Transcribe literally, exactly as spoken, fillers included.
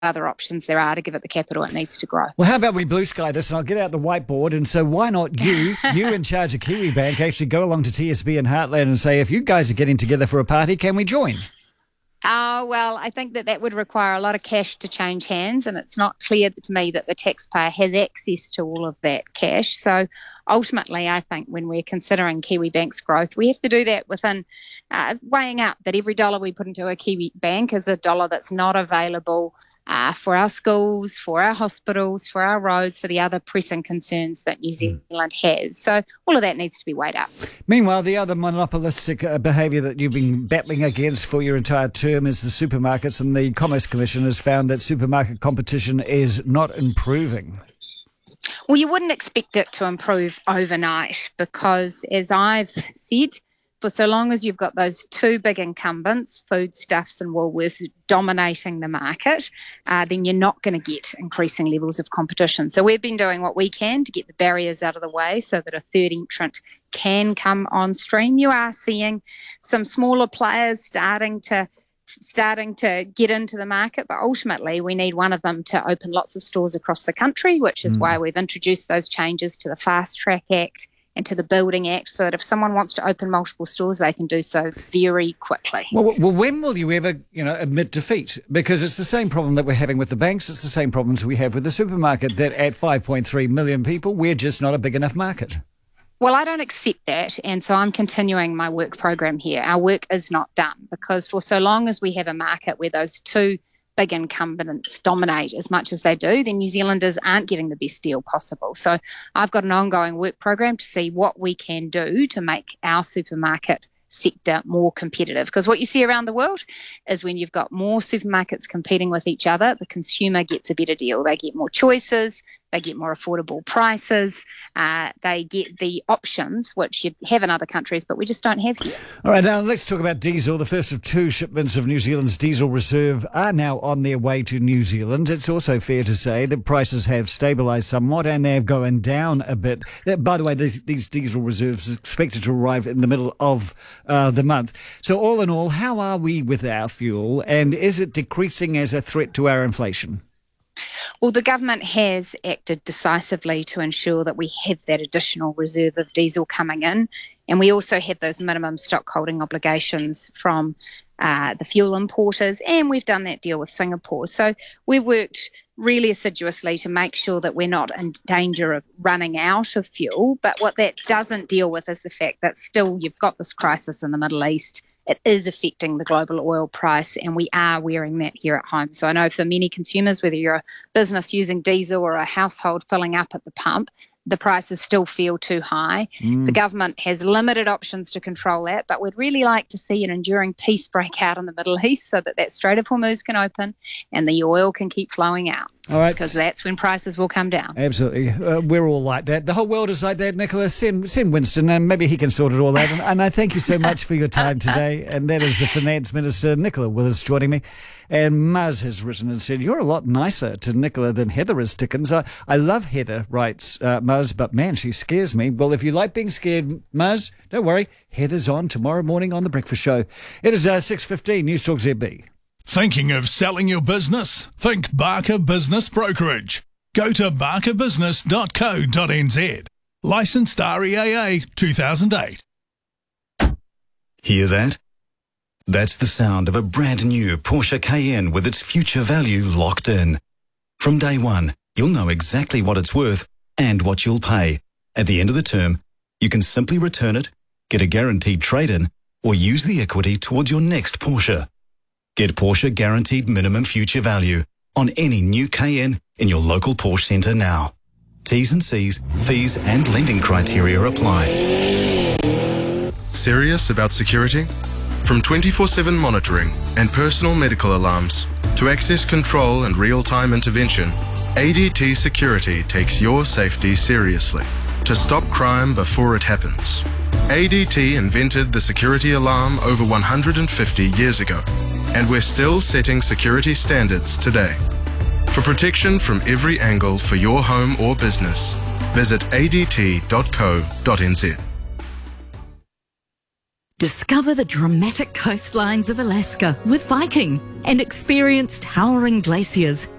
other options there are to give it the capital it needs to grow. Well, how about we blue sky this, and I'll get out the whiteboard, and so why not you, you in charge of Kiwibank, actually go along to T S B in Heartland and say, if you guys are getting together for a party, can we join? Oh, well, I think that that would require a lot of cash to change hands, and it's not clear to me that the taxpayer has access to all of that cash. So ultimately, I think when we're considering Kiwibank's growth, we have to do that within uh, weighing up that every dollar we put into a Kiwibank is a dollar that's not available Uh, for our schools, for our hospitals, for our roads, for the other pressing concerns that New Zealand mm. has. So all of that needs to be weighed up. Meanwhile, the other monopolistic uh, behaviour that you've been battling against for your entire term is the supermarkets, and the Commerce Commission has found that supermarket competition is not improving. Well, you wouldn't expect it to improve overnight because, as I've said, for so long as you've got those two big incumbents, Foodstuffs and Woolworths, dominating the market, uh, then you're not going to get increasing levels of competition. So we've been doing what we can to get the barriers out of the way so that a third entrant can come on stream. You are seeing some smaller players starting to starting to get into the market, but ultimately we need one of them to open lots of stores across the country, which is mm. why we've introduced those changes to the Fast Track Act and to the Building Act, so that if someone wants to open multiple stores, they can do so very quickly. Well, well, when will you ever, you know, admit defeat? Because it's the same problem that we're having with the banks. It's the same problems we have with the supermarket, that at five point three million people, we're just not a big enough market. Well, I don't accept that, and so I'm continuing my work program here. Our work is not done, because for so long as we have a market where those two big incumbents dominate as much as they do, then New Zealanders aren't getting the best deal possible. So I've got an ongoing work program to see what we can do to make our supermarket sector more competitive, because what you see around the world is when you've got more supermarkets competing with each other, the consumer gets a better deal. They get more choices, they get more affordable prices, uh, they get the options which you have in other countries but we just don't have here. All right, now let's talk about diesel. The first of two shipments of New Zealand's diesel reserve are now on their way to New Zealand. It's also fair to say that prices have stabilised somewhat and they're going down a bit. By the way, these, these diesel reserves are expected to arrive in the middle of uh, the month. So all in all, how are we with our fuel, and is it decreasing as a threat to our inflation? Well, the government has acted decisively to ensure that we have that additional reserve of diesel coming in, and we also have those minimum stock holding obligations from uh, the fuel importers, and we've done that deal with Singapore. So we've worked really assiduously to make sure that we're not in danger of running out of fuel. But what that doesn't deal with is the fact that still you've got this crisis in the Middle East. It is affecting the global oil price, and we are wearing that here at home. So I know for many consumers, whether you're a business using diesel or a household filling up at the pump, the prices still feel too high. Mm. The government has limited options to control that, but we'd really like to see an enduring peace break out in the Middle East so that that Strait of Hormuz can open and the oil can keep flowing out. All right. Because that's when prices will come down. Absolutely. Uh, we're all like that. The whole world is like that, Nicola. Send, send Winston, and maybe he can sort it all out. And, and I thank you so much for your time today. And that is the Finance Minister, Nicola Willis, joining me. And Muzz has written and said, you're a lot nicer to Nicola than Heather is, Dickens. I, I love Heather, writes uh, Muzz, but man, she scares me. Well, if you like being scared, Muzz, don't worry. Heather's on tomorrow morning on The Breakfast Show. It is uh, six fifteen, News Talk Z B. Thinking of selling your business? Think Barker Business Brokerage. Go to barker business dot co dot n z. Licensed R E A A two thousand eight. Hear that? That's the sound of a brand new Porsche Cayenne with its future value locked in. From day one, you'll know exactly what it's worth and what you'll pay. At the end of the term, you can simply return it, get a guaranteed trade-in, or use the equity towards your next Porsche. Get Porsche Guaranteed Minimum Future Value on any new Cayenne in your local Porsche centre now. T's and C's, fees and lending criteria apply. Serious about security? From twenty-four seven monitoring and personal medical alarms to access control and real-time intervention, A D T Security takes your safety seriously to stop crime before it happens. A D T invented the security alarm over one hundred fifty years ago, and we're still setting security standards today. For protection from every angle for your home or business, visit a d t dot co dot n z. Discover the dramatic coastlines of Alaska with Viking and experience towering glaciers,